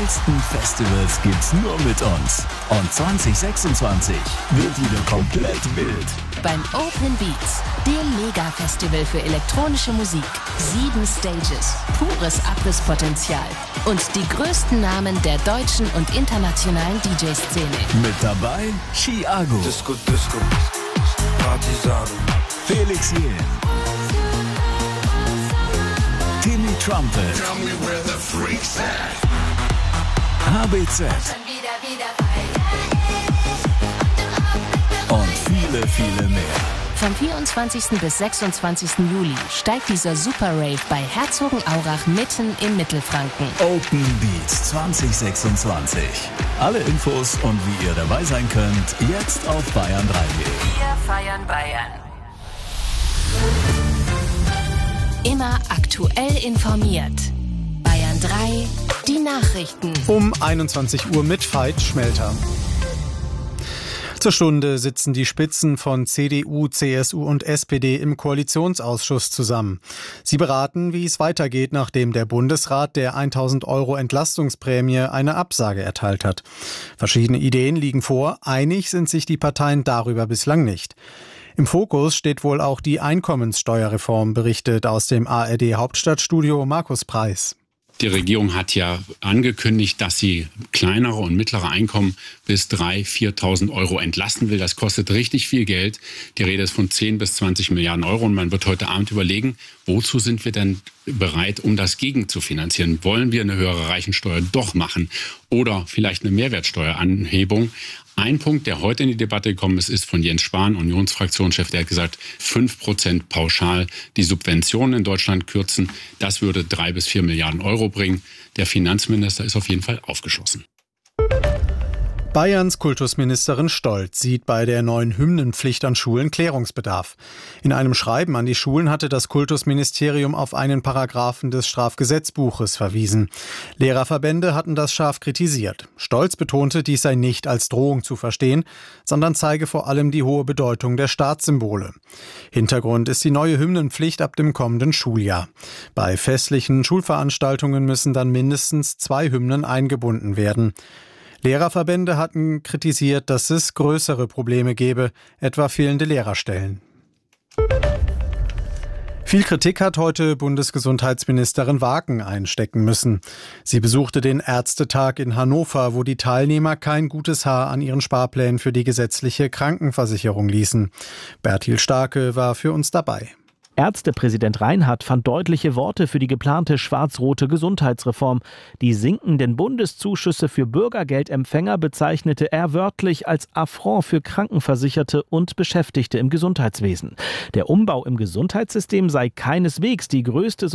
geilsten Festivals gibt's nur mit uns. Und 2026 wird wieder komplett wild. Beim Open Beats, dem Mega-Festival für elektronische Musik. 7 Stages, pures Abrisspotenzial und die größten Namen der deutschen und internationalen DJ-Szene. Mit dabei Chiago, Disco, Disco, Partisanen, Felix Jähn, Timmy Trumpet, HBZ und viele, viele mehr. Vom 24. bis 26. Juli steigt dieser Super Rave bei Herzogenaurach mitten in Mittelfranken. Open Beats 2026. Alle Infos und wie ihr dabei sein könnt, jetzt auf bayern3.de. Wir feiern Bayern. Immer aktuell informiert. Bayern 3, die Nachrichten. Um 21 Uhr mit Veit Schmelter. Zur Stunde sitzen die Spitzen von CDU, CSU und SPD im Koalitionsausschuss zusammen. Sie beraten, wie es weitergeht, nachdem der Bundesrat der 1.000 € Entlastungsprämie eine Absage erteilt hat. Verschiedene Ideen liegen vor, einig sind sich die Parteien darüber bislang nicht. Im Fokus steht wohl auch die Einkommenssteuerreform, berichtet aus dem ARD-Hauptstadtstudio Markus Preis. Die Regierung hat ja angekündigt, dass sie kleinere und mittlere Einkommen bis 3.000, 4.000 € entlasten will. Das kostet richtig viel Geld. Die Rede ist von 10 bis 20 Milliarden € und man wird heute Abend überlegen, wozu sind wir denn bereit, um das gegen zu finanzieren? Wollen wir eine höhere Reichensteuer doch machen oder vielleicht eine Mehrwertsteueranhebung? Ein Punkt, der heute in die Debatte gekommen ist von Jens Spahn, Unionsfraktionschef, der hat gesagt, 5% pauschal die Subventionen in Deutschland kürzen. Das würde 3 bis 4 Milliarden € bringen. Der Finanzminister ist auf jeden Fall aufgeschlossen. Bayerns Kultusministerin Stolz sieht bei der neuen Hymnenpflicht an Schulen Klärungsbedarf. In einem Schreiben an die Schulen hatte das Kultusministerium auf einen Paragraphen des Strafgesetzbuches verwiesen. Lehrerverbände hatten das scharf kritisiert. Stolz betonte, dies sei nicht als Drohung zu verstehen, sondern zeige vor allem die hohe Bedeutung der Staatssymbole. Hintergrund ist die neue Hymnenpflicht ab dem kommenden Schuljahr. Bei festlichen Schulveranstaltungen müssen dann mindestens 2 Hymnen eingebunden werden. Lehrerverbände hatten kritisiert, dass es größere Probleme gebe, etwa fehlende Lehrerstellen. Viel Kritik hat heute Bundesgesundheitsministerin Wagen einstecken müssen. Sie besuchte den Ärztetag in Hannover, wo die Teilnehmer kein gutes Haar an ihren Sparplänen für die gesetzliche Krankenversicherung ließen. Bertil Starke war für uns dabei. Ärztepräsident Reinhardt fand deutliche Worte für die geplante schwarz-rote Gesundheitsreform. Die sinkenden Bundeszuschüsse für Bürgergeldempfänger bezeichnete er wörtlich als Affront für Krankenversicherte und Beschäftigte im Gesundheitswesen. Der Umbau im Gesundheitssystem sei keineswegs die größte